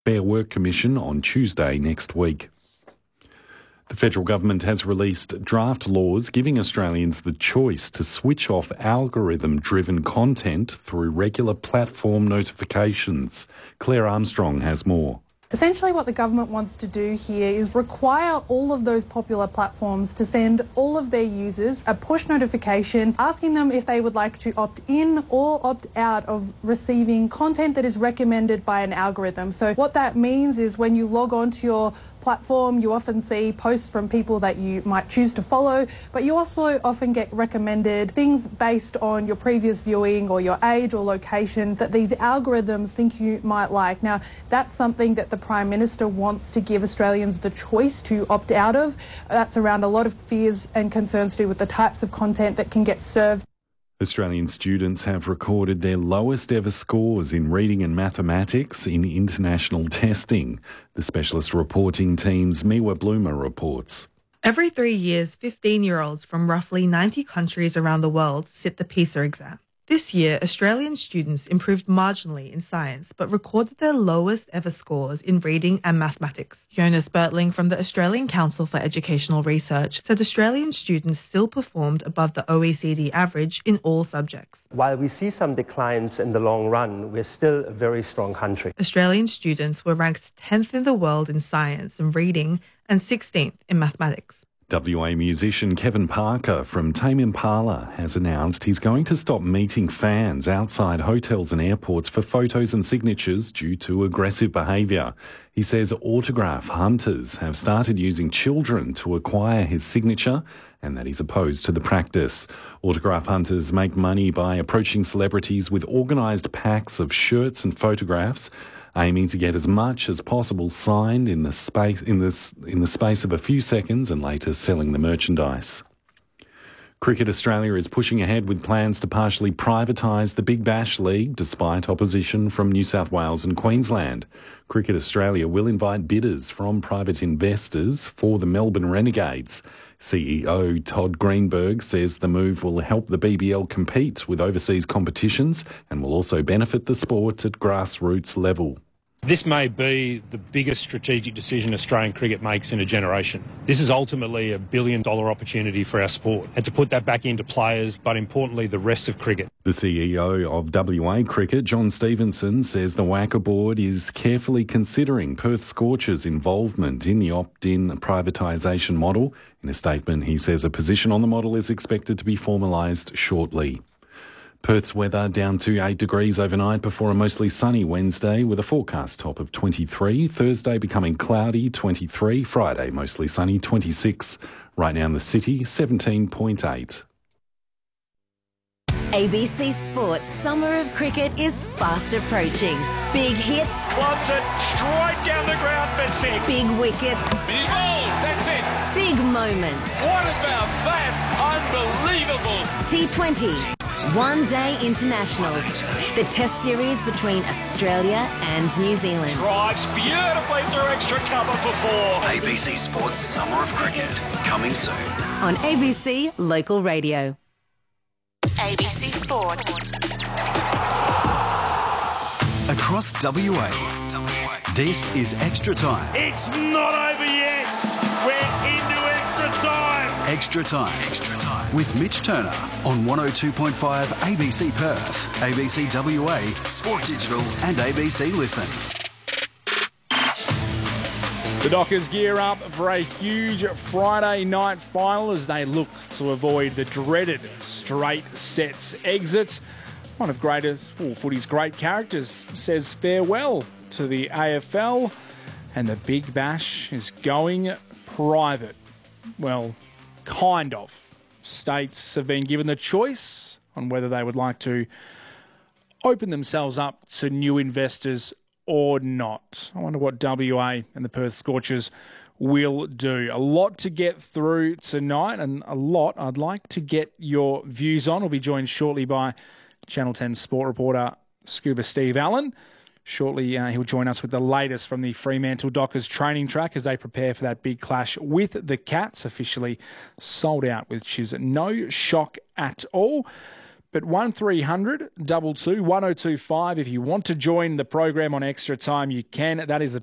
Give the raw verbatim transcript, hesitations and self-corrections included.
Fair Work Commission on Tuesday next week. The federal government has released draft laws giving Australians the choice to switch off algorithm-driven content through regular platform notifications. Claire Armstrong has more. Essentially what the government wants to do here is require all of those popular platforms to send all of their users a push notification asking them if they would like to opt in or opt out of receiving content that is recommended by an algorithm. So what that means is when you log on to your platform, you often see posts from people that you might choose to follow, but you also often get recommended things based on your previous viewing or your age or location that these algorithms think you might like. Now, that's something that the Prime Minister wants to give Australians the choice to opt out of. That's around a lot of fears and concerns to do with the types of content that can get served. Australian students have recorded their lowest ever scores in reading and mathematics in international testing. The specialist reporting team's Miwa Bloomer reports. Every three years, fifteen-year-olds from roughly ninety countries around the world sit the PISA exam. This year, Australian students improved marginally in science but recorded their lowest ever scores in reading and mathematics. Jonas Bertling from the Australian Council for Educational Research said Australian students still performed above the O E C D average in all subjects. While we see some declines in the long run, we're still a very strong country. Australian students were ranked tenth in the world in science and reading and sixteenth in mathematics. W A musician Kevin Parker from Tame Impala has announced he's going to stop meeting fans outside hotels and airports for photos and signatures due to aggressive behaviour. He says autograph hunters have started using children to acquire his signature and that he's opposed to the practice. Autograph hunters make money by approaching celebrities with organised packs of shirts and photographs, aiming to get as much as possible signed in the space in this in the space of a few seconds and later selling the merchandise. Cricket Australia is pushing ahead with plans to partially privatise the Big Bash League despite opposition from New South Wales and Queensland. Cricket Australia will invite bidders from private investors for the Melbourne Renegades. C E O Todd Greenberg says the move will help the B B L compete with overseas competitions and will also benefit the sport at grassroots level. This may be the biggest strategic decision Australian cricket makes in a generation. This is ultimately a billion dollar opportunity for our sport, and to put that back into players, but importantly the rest of cricket. The C E O of W A Cricket, John Stevenson, says the W A C A board is carefully considering Perth Scorchers' involvement in the opt-in privatisation model. In a statement, he says a position on the model is expected to be formalised shortly. Perth's weather down to eight degrees overnight before a mostly sunny Wednesday with a forecast top of twenty-three. Thursday becoming cloudy, twenty-three. Friday mostly sunny, twenty-six. Right now in the city, seventeen point eight. A B C Sports Summer of Cricket is fast approaching. Big hits. Clubs it straight down the ground for six. Big wickets. He's bowled. That's it. Big moments. What about that? Unbelievable. T twenty. One Day Internationals. The Test series between Australia and New Zealand. Drives beautifully through extra cover for four. A B C Sports Summer of Cricket. Coming soon. On A B C Local Radio. A B C Sport. Across W A, this is Extra Time. It's not over yet. We're into extra time. Extra Time. Extra Time. With Mitch Turner on one oh two point five A B C Perth, A B C W A, Sport Digital and A B C Listen. The Dockers gear up for a huge Friday night final as they look to avoid the dreaded straight sets exit. One of greatest, well, footy's great characters says farewell to the A F L, and the Big Bash is going private. Well, kind of. States have been given the choice on whether they would like to open themselves up to new investors or not. I wonder what W A and the Perth Scorchers will do. A lot to get through tonight and a lot I'd like to get your views on. We'll be joined shortly by Channel ten sport reporter Scuba Steve Allen. Shortly uh, he'll join us with the latest from the Fremantle Dockers training track as they prepare for that big clash with the Cats, officially sold out, which is no shock at all. But one three hundred two two one oh two five, if you want to join the program on Extra Time, you can. That is a